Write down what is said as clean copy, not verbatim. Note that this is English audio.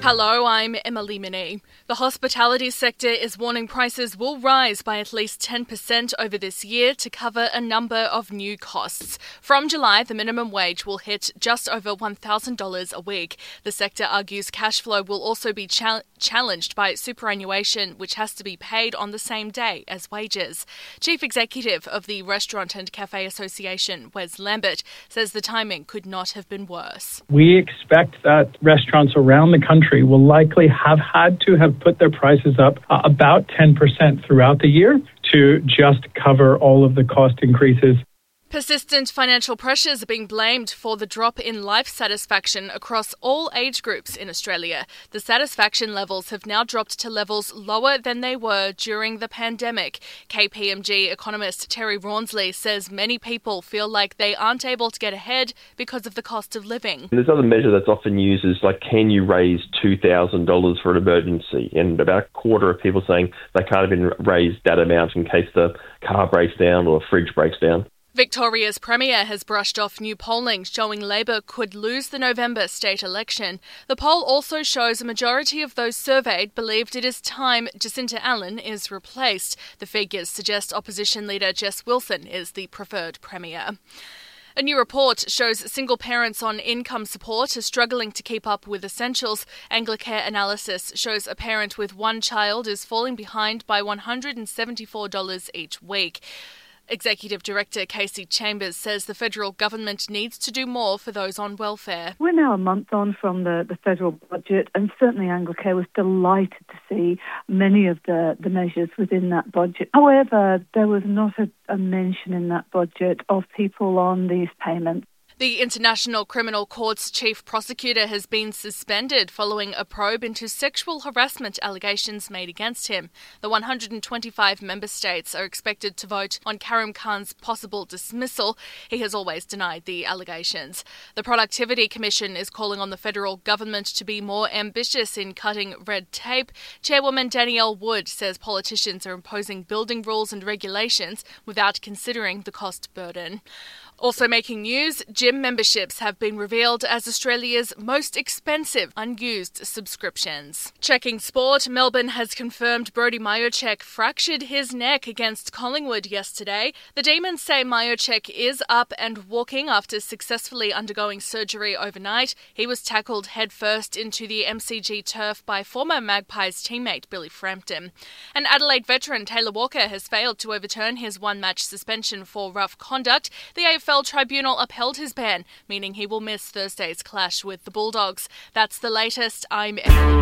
Hello, I'm Emily Minnie. The hospitality sector is warning prices will rise by at least 10% over this year to cover a number of new costs. From July, the minimum wage will hit just over $1,000 a week. The sector argues cash flow will also be challenged by superannuation, which has to be paid on the same day as wages. Chief Executive of the Restaurant and Cafe Association, Wes Lambert, says the timing could not have been worse. We expect that restaurants around the country will likely have had to have put their prices up about 10% throughout the year to just cover all of the cost increases. Persistent financial pressures are being blamed for the drop in life satisfaction across all age groups in Australia. The satisfaction levels have now dropped to levels lower than they were during the pandemic. KPMG economist Terry Rawnsley says many people feel like they aren't able to get ahead because of the cost of living. There's another measure that's often used is like, can you raise $2,000 for an emergency? And about a quarter of people saying they can't even raise that amount in case the car breaks down or the fridge breaks down. Victoria's Premier has brushed off new polling showing Labor could lose the November state election. The poll also shows a majority of those surveyed believed it is time Jacinta Allen is replaced. The figures suggest opposition leader Jess Wilson is the preferred Premier. A new report shows single parents on income support are struggling to keep up with essentials. Anglicare analysis shows a parent with one child is falling behind by $174 each week. Executive Director Casey Chambers says the federal government needs to do more for those on welfare. We're now a month on from the federal budget, and certainly Anglicare was delighted to see many of the measures within that budget. However, there was not a mention in that budget of people on these payments. The International Criminal Court's chief prosecutor has been suspended following a probe into sexual harassment allegations made against him. The 125 member states are expected to vote on Karim Khan's possible dismissal. He has always denied the allegations. The Productivity Commission is calling on the federal government to be more ambitious in cutting red tape. Chairwoman Danielle Wood says politicians are imposing building rules and regulations without considering the cost burden. Also making news, gym memberships have been revealed as Australia's most expensive unused subscriptions. Checking sport, Melbourne has confirmed Brodie Mihocek fractured his neck against Collingwood yesterday. The Demons say Mihocek is up and walking after successfully undergoing surgery overnight. He was tackled headfirst into the MCG turf by former Magpies teammate Billy Frampton. And Adelaide veteran Taylor Walker has failed to overturn his one-match suspension for rough conduct. The AFL Tribunal upheld his ban, meaning he will miss Thursday's clash with the Bulldogs. That's the latest. I'm Emily.